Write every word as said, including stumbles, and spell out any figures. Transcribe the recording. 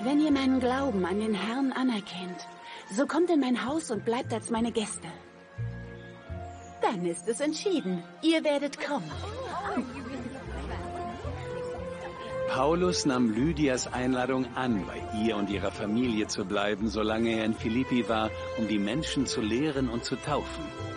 Wenn ihr meinen Glauben an den Herrn anerkennt, so kommt in mein Haus und bleibt als meine Gäste. Dann ist es entschieden. Ihr werdet kommen. Paulus nahm Lydias Einladung an, bei ihr und ihrer Familie zu bleiben, solange er in Philippi war, um die Menschen zu lehren und zu taufen.